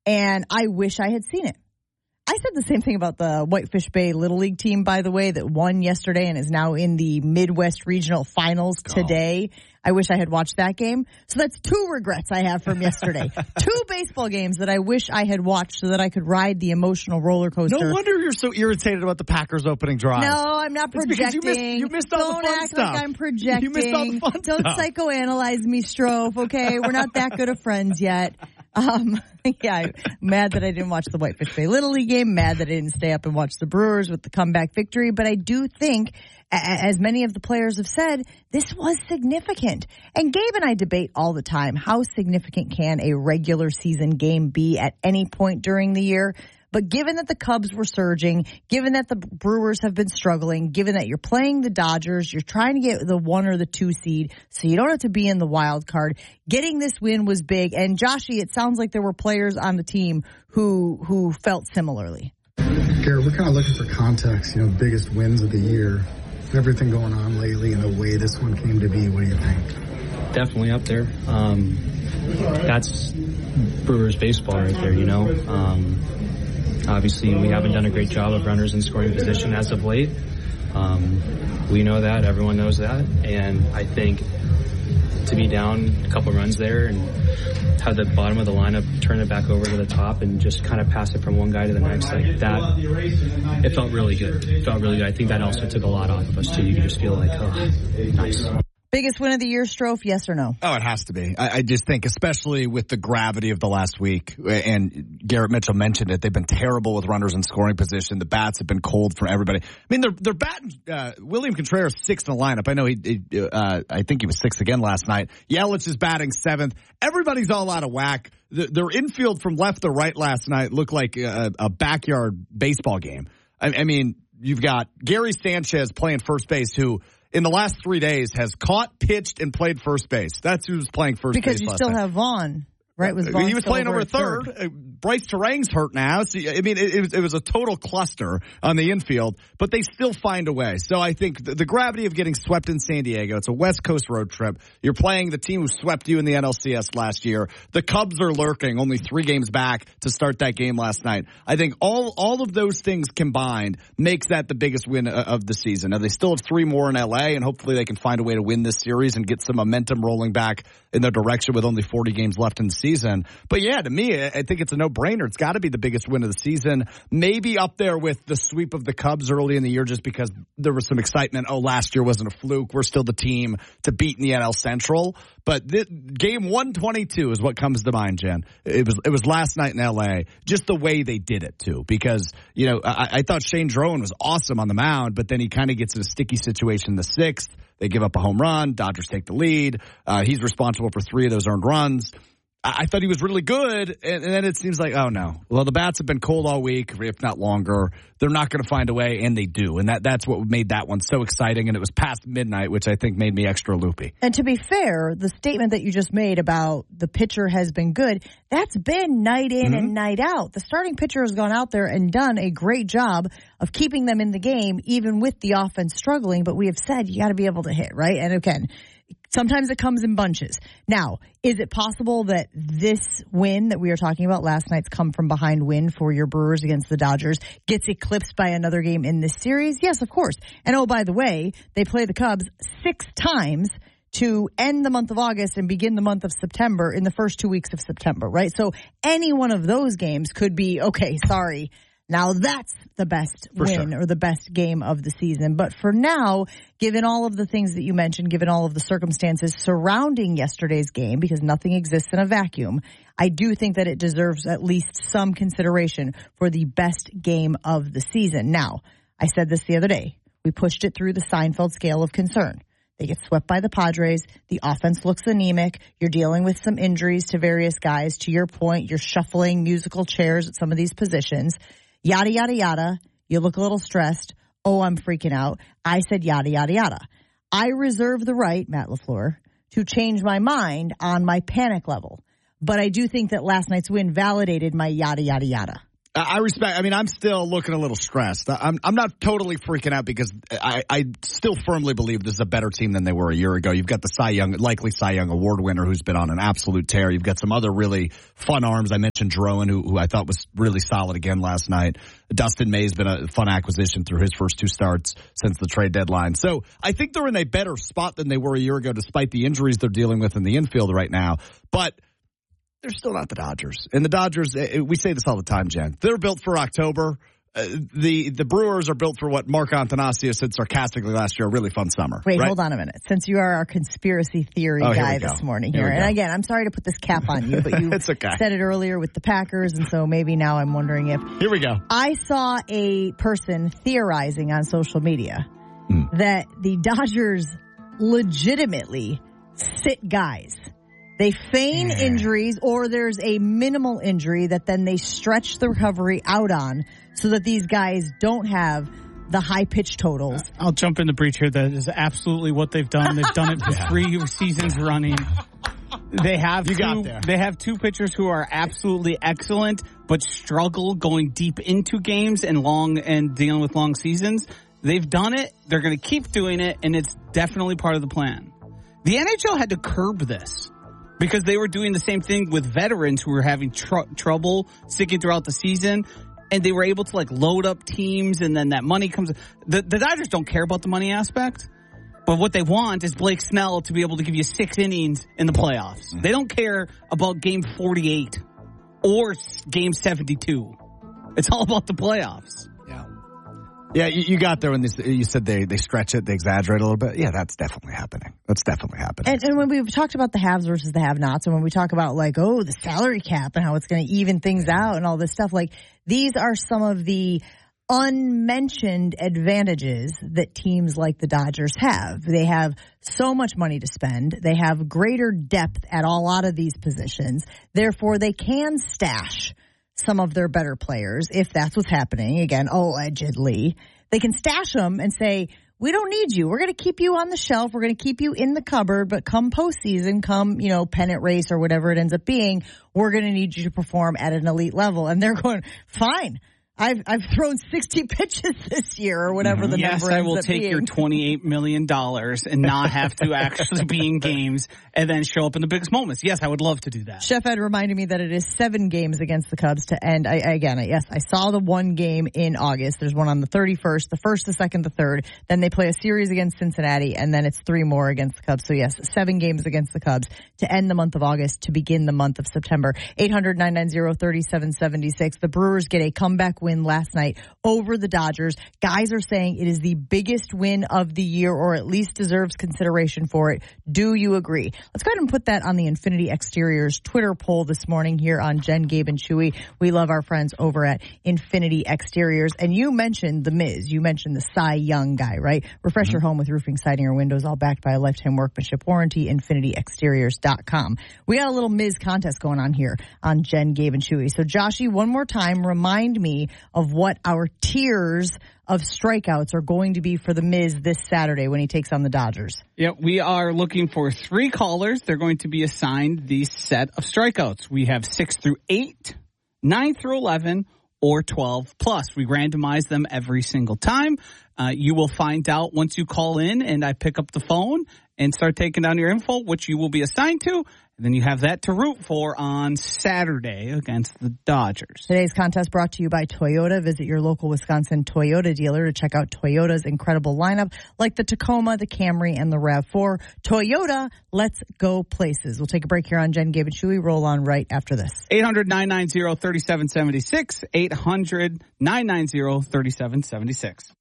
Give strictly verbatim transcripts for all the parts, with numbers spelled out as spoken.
and I wish I had seen it. I said the same thing about the Whitefish Bay Little League team, by the way, that won yesterday and is now in the Midwest Regional Finals today. Oh. I wish I had watched that game. So that's two regrets I have from yesterday. Two baseball games that I wish I had watched so that I could ride the emotional roller coaster. No wonder you're so irritated about the Packers opening drive. No, I'm not it's projecting. You missed, you missed all Don't the fun act stuff. like I'm projecting. You missed all the fun Don't stuff. psychoanalyze me, Strofe, okay? We're not that good of friends yet. Um, yeah, I'm mad that I didn't watch the Whitefish Bay Little League game, mad that I didn't stay up and watch the Brewers with the comeback victory, but I do think, as many of the players have said, this was significant. And Gabe and I debate all the time, how significant can a regular season game be at any point during the year? But given that the Cubs were surging, given that the Brewers have been struggling, given that you're playing the Dodgers, you're trying to get the one or the two seed, so you don't have to be in the wild card. Getting this win was big. And Joshy, it sounds like there were players on the team who who felt similarly. Garrett, we're kind of looking for context, you know, biggest wins of the year, everything going on lately and the way this one came to be. What do you think? Definitely up there. Um, that's Brewers baseball right there, you know. Um, Obviously, we haven't done a great job of runners in scoring position as of late. Um, we know that. Everyone knows that. And I think to be down a couple runs there and have the bottom of the lineup turn it back over to the top and just kind of pass it from one guy to the next, like that, it felt really good. It felt really good. I think that also took a lot off of us, too. You could just feel like, oh, nice. Biggest win of the year, Strofe, yes or no? Oh, it has to be. I, I just think, especially with the gravity of the last week, and Garrett Mitchell mentioned it, they've been terrible with runners in scoring position. The bats have been cold from everybody. I mean, they're they're batting uh, William Contreras sixth in the lineup. I know he, he uh, I think he was sixth again last night. Yelich is batting seventh. Everybody's all out of whack. The, their infield from left to right last night looked like a, a backyard baseball game. I, I mean, you've got Gary Sanchez playing first base, who in the last three days has caught, pitched, and played first base. That's who's playing first because base. Because you last still night. have Vaughn, right? Was Vaughn he was playing over third? third. Uh, Bryce Terang's hurt now. So, I mean, it, it, was, it was a total cluster on the infield, but they still find a way. So I think the, the gravity of getting swept in San Diego, it's a West Coast road trip. You're playing the team who swept you in the N L C S last year. The Cubs are lurking, only three games back to start that game last night. I think all all of those things combined makes that the biggest win of the season. Now, they still have three more in L A, and hopefully they can find a way to win this series and get some momentum rolling back in their direction with only forty games left in the season. But yeah, to me, I think it's a no-brainer. It's got to be the biggest win of the season. Maybe up there with the sweep of the Cubs early in the year, just because there was some excitement. Oh, last year wasn't a fluke. We're still the team to beat in the N L Central. But this, game one twenty-two is what comes to mind, Jen. It was it was last night in L A. Just the way they did it too, because you know I, I thought Shane Drowan was awesome on the mound, but then he kind of gets in a sticky situation in the sixth. They give up a home run. Dodgers take the lead. Uh, he's responsible for three of those earned runs. I thought he was really good, and then it seems like, oh, no. Well, the bats have been cold all week, if not longer. They're not going to find a way, and they do. And that that's what made that one so exciting, and it was past midnight, which I think made me extra loopy. And to be fair, the statement that you just made about the pitcher has been good, that's been night in mm-hmm. and night out. The starting pitcher has gone out there and done a great job of keeping them in the game, even with the offense struggling. But we have said you got to be able to hit, right? And again, sometimes it comes in bunches. Now, is it possible that this win that we are talking about, last night's come from behind win for your Brewers against the Dodgers, gets eclipsed by another game in this series? Yes, of course. And oh, by the way, they play the Cubs six times to end the month of August and begin the month of September in the first two weeks of September, right? So any one of those games could be, okay, sorry, now that's the best for win sure. or the best game of the season. But for now, given all of the things that you mentioned, given all of the circumstances surrounding yesterday's game, because nothing exists in a vacuum, I do think that it deserves at least some consideration for the best game of the season. Now, I said this the other day. We pushed it through the Seinfeld scale of concern. They get swept by the Padres. The offense looks anemic. You're dealing with some injuries to various guys. To your point, you're shuffling musical chairs at some of these positions. Yada, yada, yada. You look a little stressed. Oh, I'm freaking out. I said yada, yada, yada. I reserve the right, Matt LaFleur, to change my mind on my panic level. But I do think that last night's win validated my yada, yada, yada. I respect. I mean, I'm still looking a little stressed. I'm I'm not totally freaking out because I, I still firmly believe this is a better team than they were a year ago. You've got the Cy Young, likely Cy Young Award winner, who's been on an absolute tear. You've got some other really fun arms. I mentioned Drouin, who, who I thought was really solid again last night. Dustin May's been a fun acquisition through his first two starts since the trade deadline. So I think they're in a better spot than they were a year ago, despite the injuries they're dealing with in the infield right now. But they're still not the Dodgers. And the Dodgers, we say this all the time, Jen. They're built for October. Uh, the the Brewers are built for what Mark Antanasio said sarcastically last year, a really fun summer. Wait, right? hold on a minute. Since you are our conspiracy theory oh, guy this morning here, here and again, I'm sorry to put this cap on you, but you it's okay. said it earlier with the Packers, and so maybe now I'm wondering if... Here we go. I saw a person theorizing on social media mm. that the Dodgers legitimately sit guys. They feign yeah. injuries, or there's a minimal injury that then they stretch the recovery out on so that these guys don't have the high pitch totals. I'll jump in the breach here. That is absolutely what they've done. They've done it for yeah. three seasons running. They have you two, got there. They have two pitchers who are absolutely excellent, but struggle going deep into games and long and dealing with long seasons. They've done it. They're going to keep doing it, and it's definitely part of the plan. The N H L had to curb this, because they were doing the same thing with veterans who were having tr- trouble sticking throughout the season, and they were able to like load up teams, and then that money comes. The, the Dodgers don't care about the money aspect, but what they want is Blake Snell to be able to give you six innings in the playoffs. Mm-hmm. They don't care about game forty-eight or game seventy-two. It's all about the playoffs. Yeah. Yeah, you, you got there when this, you said they, they stretch it, they exaggerate a little bit. Yeah, that's definitely happening. That's definitely happening. And, and when we've talked about the haves versus the have-nots, and when we talk about, like, oh, the salary cap and how it's going to even things out and all this stuff, like, these are some of the unmentioned advantages that teams like the Dodgers have. They have so much money to spend. They have greater depth at a lot of these positions. Therefore, they can stash some of their better players, if that's what's happening, again, allegedly. They can stash them and say, we don't need you. We're going to keep you on the shelf. We're going to keep you in the cupboard, but come postseason, come, you know, pennant race or whatever it ends up being, we're going to need you to perform at an elite level. And they're going, fine. I've I've thrown sixty pitches this year or whatever the yes, number ends I will up take being. your twenty-eight million dollars and not have to actually be in games and then show up in the biggest moments. Yes, I would love to do that. Chef Ed reminded me that it is seven games against the Cubs to end. I, again, I, yes, I saw the one game in August. There's one on the thirty-first, the first, the second, the third. Then they play a series against Cincinnati, and then it's three more against the Cubs. So, yes, seven games against the Cubs to end the month of August, to begin the month of September. eight hundred, nine nine zero, three seven seven six. The Brewers get a comeback win last night over the Dodgers. Guys are saying it is the biggest win of the year, or at least deserves consideration for it. Do you agree? Let's go ahead and put that on the Infinity Exteriors Twitter poll this morning here on Jen, Gabe, and Chewy. We love our friends over at Infinity Exteriors. And you mentioned the Miz. You mentioned the Cy Young guy, right? Refresh mm-hmm. your home with roofing, siding, or windows, all backed by a lifetime workmanship warranty. Infinity Exteriors dot com. We got a little Miz contest going on here on Jen, Gabe, and Chewy. So, Joshy, one more time, remind me of what our tiers of strikeouts are going to be for the Miz this Saturday when he takes on the Dodgers. Yeah, we are looking for three callers. They're going to be assigned the set of strikeouts. We have six through eight, nine through eleven, or twelve plus. We randomize them every single time. Uh, you will find out once you call in and I pick up the phone and start taking down your info, which you will be assigned to. And then you have that to root for on Saturday against the Dodgers. Today's contest brought to you by Toyota. Visit your local Wisconsin Toyota dealer to check out Toyota's incredible lineup, like the Tacoma, the Camry, and the RAV four. Toyota, let's go places. We'll take a break here on Jen, Gabe, and Chewy. Roll on right after this. eight hundred, nine nine zero, three seven seven six. eight hundred, nine nine zero, three seven seven six.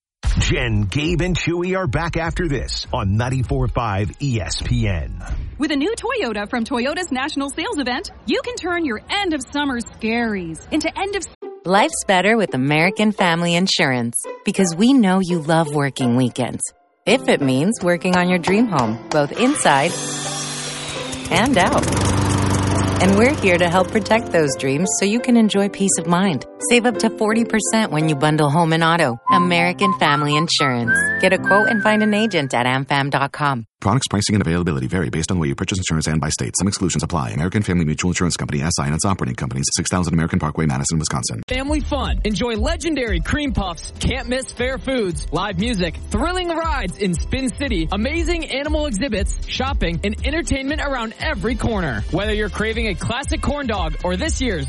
Jen, Gabe, and Chewy are back after this on ninety-four point five E S P N. With a new Toyota from Toyota's National Sales Event, you can turn your end of summer scaries into end of... Life's better with American Family Insurance, because we know you love working weekends. If it means working on your dream home, both inside and out. And we're here to help protect those dreams so you can enjoy peace of mind. Save up to forty percent when you bundle home and auto. American Family Insurance. Get a quote and find an agent at am fam dot com. Products pricing and availability vary based on where you purchase insurance and by state. Some exclusions apply. American Family Mutual Insurance Company, S I and its operating companies, six thousand American Parkway, Madison, Wisconsin. Family fun. Enjoy legendary cream puffs, can't miss fair foods, live music, thrilling rides in Spin City, amazing animal exhibits, shopping, and entertainment around every corner. Whether you're craving a classic corn dog or this year's